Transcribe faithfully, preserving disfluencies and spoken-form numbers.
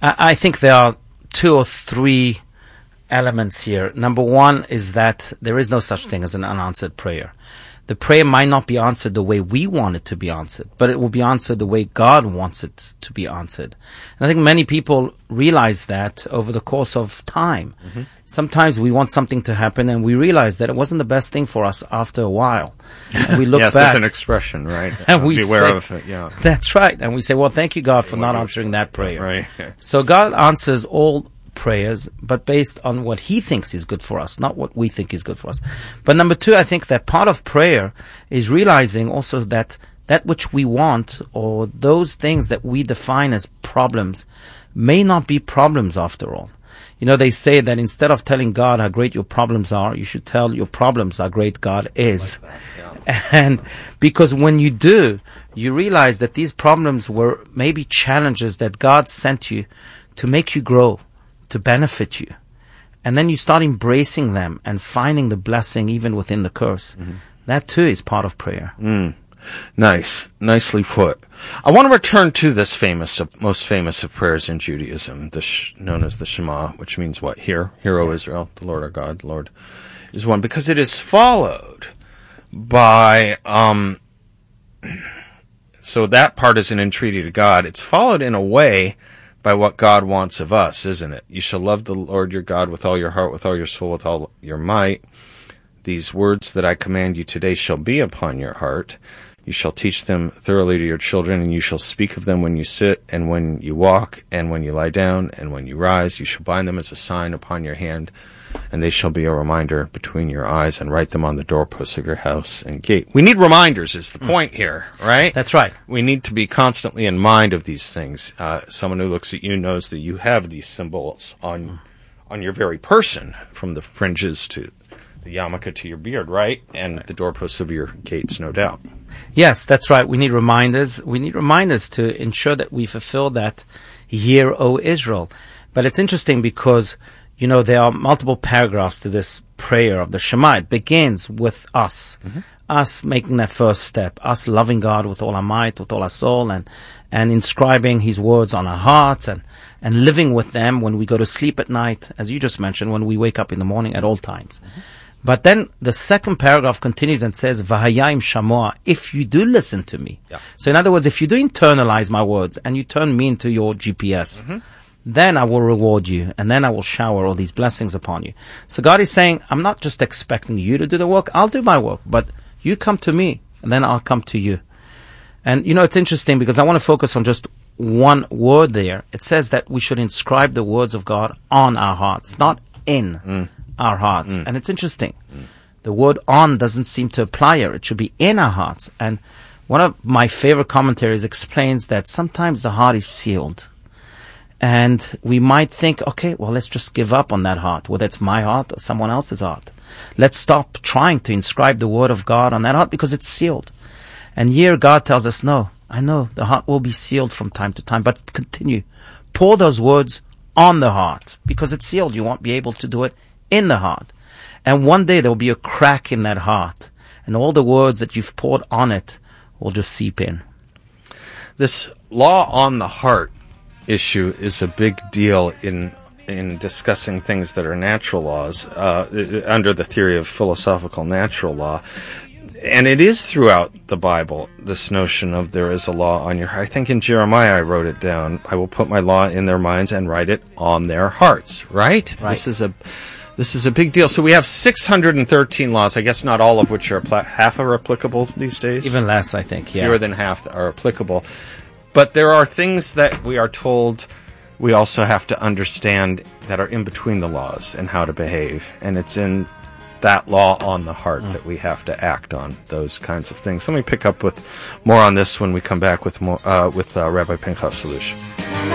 I, I think there are two or three elements here. Number one is that there is no such thing as an unanswered prayer. The prayer might not be answered the way we want it to be answered, but it will be answered the way God wants it to be answered. And I think many people realize that over the course of time. Mm-hmm. Sometimes we want something to happen and we realize that it wasn't the best thing for us after a while. And we look yes, back. Yes, there's an expression, right? And we Beware say, of it, yeah. That's right. And we say, well, thank you, God, for not answering that prayer. Right. So God answers all prayers, but based on what he thinks is good for us, not what we think is good for us. But number two, I think that part of prayer is realizing also that that which we want, or those things that we define as problems, may not be problems after all. You know, they say that instead of telling God how great your problems are, you should tell your problems how great God is. Like that, yeah. And because when you do, you realize that these problems were maybe challenges that God sent you to make you grow, to benefit you. And then you start embracing them and finding the blessing even within the curse. Mm-hmm. That too is part of prayer. Mm. Nice. Nicely put. I want to return to this famous, most famous of prayers in Judaism, the sh- known as the Shema, which means what? Hear, hear, O Israel, the Lord our God, the Lord is one. Because it is followed by, um, so that part is an entreaty to God. It's followed in a way by what God wants of us, isn't it? You shall love the Lord your God with all your heart, with all your soul, with all your might. These words that I command you today shall be upon your heart. You shall teach them thoroughly to your children, and you shall speak of them when you sit, and when you walk, and when you lie down, and when you rise. You shall bind them as a sign upon your hand, and they shall be a reminder between your eyes, and write them on the doorposts of your house and gate. We need reminders is the point here, right? That's right. We need to be constantly in mind of these things. Uh, someone who looks at you knows that you have these symbols on on your very person, from the fringes to the yarmulke to your beard, right? And the doorposts of your gates, no doubt. Yes, that's right. We need reminders. We need reminders to ensure that we fulfill that Hear, O Israel. But it's interesting because, you know, there are multiple paragraphs to this prayer of the Shema. It begins with us, mm-hmm. us making that first step, us loving God with all our might, with all our soul, and, and inscribing His words on our hearts, and, and living with them when we go to sleep at night, as you just mentioned, when we wake up in the morning at all times. Mm-hmm. But then the second paragraph continues and says, V'hayim shamoa, if you do listen to me. Yeah. So in other words, if you do internalize my words and you turn me into your G P S, mm-hmm. then I will reward you, and then I will shower all these blessings upon you. So God is saying, I'm not just expecting you to do the work, I'll do my work, but you come to me, and then I'll come to you. And you know, it's interesting because I want to focus on just one word there. It says that we should inscribe the words of God on our hearts, not in mm. our hearts. Mm. And it's interesting. Mm. The word on doesn't seem to apply here. It should be in our hearts. And one of my favorite commentaries explains that sometimes the heart is sealed. And we might think, okay, well, let's just give up on that heart, whether it's my heart or someone else's heart. Let's stop trying to inscribe the word of God on that heart because it's sealed. And here God tells us, no, I know the heart will be sealed from time to time, but continue. Pour those words on the heart because it's sealed. You won't be able to do it in the heart. And one day there will be a crack in that heart, and all the words that you've poured on it will just seep in. This law on the heart issue is a big deal in in discussing things that are natural laws uh, under the theory of philosophical natural law. And it is throughout the Bible, this notion of there is a law on your heart. I think in Jeremiah I wrote it down. I will put my law in their minds and write it on their hearts. Right? Right. This is a this is a big deal. So we have six hundred thirteen laws, I guess not all of which are pla- half are applicable these days. Even less, I think, yeah. Fewer than half are applicable. But there are things that we are told we also have to understand that are in between the laws and how to behave. And it's in that law on the heart mm. that we have to act on those kinds of things. Let me pick up with more on this when we come back with more uh, with uh, Rabbi Pinchas Allouche.